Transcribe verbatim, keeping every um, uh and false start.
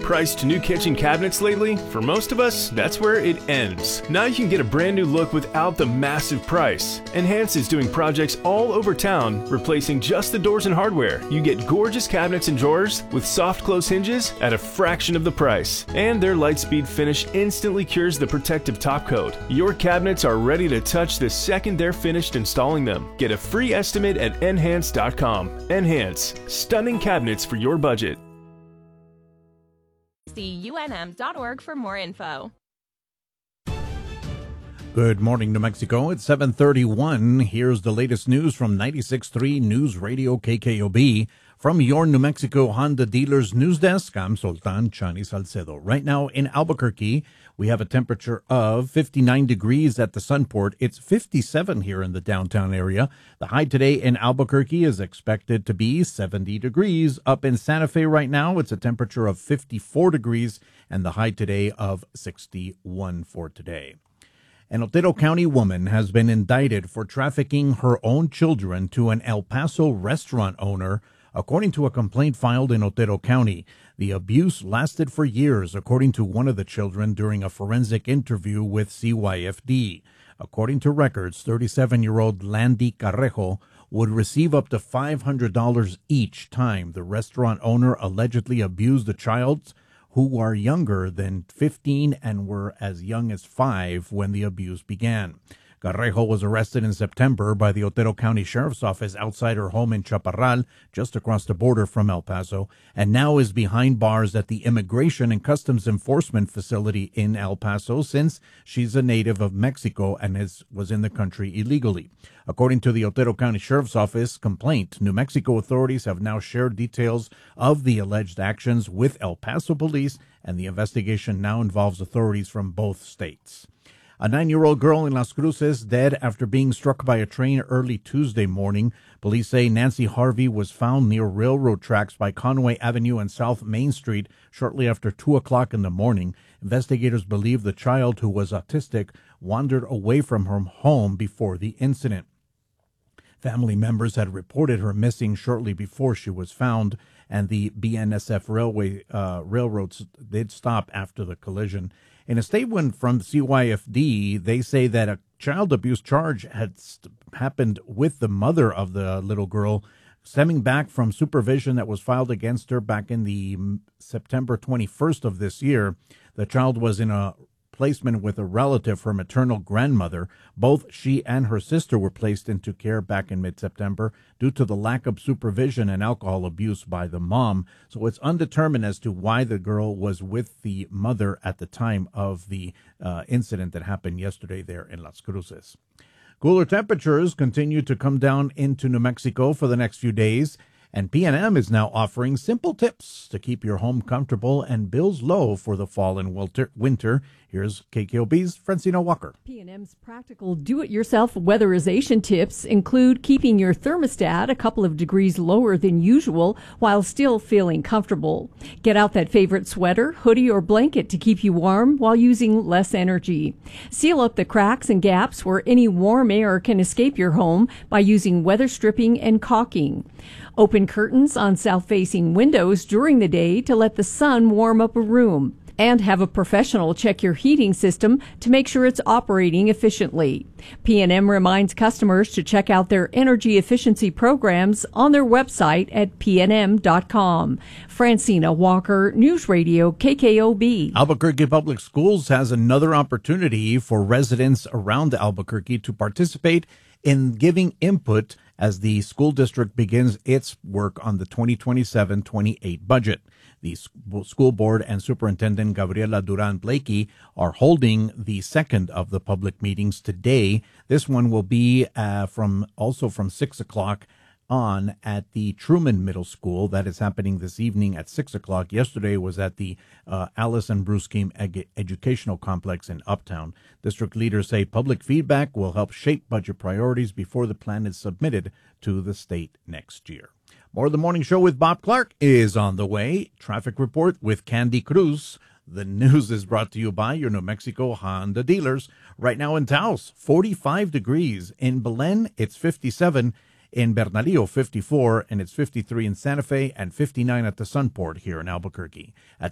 overpriced new kitchen cabinets lately? For most of us, that's where it ends. Now you can get a brand new look without the massive price. Enhance is doing projects all over town, replacing just the doors and hardware. You get gorgeous cabinets and drawers with soft close hinges at a fraction of the price. And their Lightspeed finish instantly cures the protective top coat. Your cabinets are ready to touch the second they're finished installing them. Get a free estimate at enhance dot com. Enhance. Stunning cabinets for your budget. See U N M dot org for more info. Good morning, New Mexico. It's seven thirty-one. Here's the latest news from ninety-six point three News Radio K K O B. From your New Mexico Honda Dealers News Desk, I'm Sultan Chani Salcedo. Right now in Albuquerque, we have a temperature of fifty-nine degrees at the Sunport. It's fifty-seven here in the downtown area. The high today in Albuquerque is expected to be seventy degrees. Up in Santa Fe right now, it's a temperature of fifty-four degrees and the high today of sixty-one for today. An Otero County woman has been indicted for trafficking her own children to an El Paso restaurant owner, according to a complaint filed in Otero County. The abuse lasted for years, according to one of the children during a forensic interview with C Y F D. According to records, thirty-seven-year-old Landy Carrejo would receive up to five hundred dollars each time the restaurant owner allegedly abused the child, who are younger than fifteen and were as young as five when the abuse began. Carrejo was arrested in September by the Otero County Sheriff's Office outside her home in Chaparral, just across the border from El Paso, and now is behind bars at the Immigration and Customs Enforcement Facility in El Paso since she's a native of Mexico and is, was in the country illegally. According to the Otero County Sheriff's Office complaint, New Mexico authorities have now shared details of the alleged actions with El Paso police, and the investigation now involves authorities from both states. A nine-year-old girl in Las Cruces dead after being struck by a train early Tuesday morning. Police say Nancy Harvey was found near railroad tracks by Conway Avenue and South Main Street shortly after two o'clock in the morning. Investigators believe the child, who was autistic, wandered away from her home before the incident. Family members had reported her missing shortly before she was found, and the B N S F railway uh, railroads did stop after the collision. In a statement from C Y F D, they say that a child abuse charge had st- happened with the mother of the little girl, stemming back from supervision that was filed against her back in the September twenty-first of this year. The child was in a placement with a relative, her maternal grandmother. Both she and her sister were placed into care back in mid-September due to the lack of supervision and alcohol abuse by the mom. So it's undetermined as to why the girl was with the mother at the time of the uh, incident that happened yesterday there in Las Cruces. Cooler temperatures continue to come down into New Mexico for the next few days. And P and M is now offering simple tips to keep your home comfortable and bills low for the fall and winter. Here's K K O B's Francina Walker. P and M's practical do-it-yourself weatherization tips include keeping your thermostat a couple of degrees lower than usual while still feeling comfortable. Get out that favorite sweater, hoodie, or blanket to keep you warm while using less energy. Seal up the cracks and gaps where any warm air can escape your home by using weather stripping and caulking. Open curtains on south-facing windows during the day to let the sun warm up a room. And have a professional check your heating system to make sure it's operating efficiently. P and M reminds customers to check out their energy efficiency programs on their website at P N M dot com. Francina Walker, News Radio K K O B. Albuquerque Public Schools has another opportunity for residents around Albuquerque to participate in giving input as the school district begins its work on the twenty twenty-seven twenty-eight budget. The school board and Superintendent Gabriela Duran Blakey are holding the second of the public meetings today. This one will be uh, from also from six o'clock on at the Truman Middle School. That is happening this evening at six o'clock. Yesterday was at the uh, Alice and Bruce King Ed- Educational Complex in Uptown. District leaders say public feedback will help shape budget priorities before the plan is submitted to the state next year. More of the Morning Show with Bob Clark is on the way. Traffic report with Candy Cruz. The news is brought to you by your New Mexico Honda dealers. Right now in Taos, forty-five degrees. In Belen, it's fifty-seven. In Bernalillo, fifty-four. And it's fifty-three in Santa Fe and fifty-nine at the Sunport here in Albuquerque. At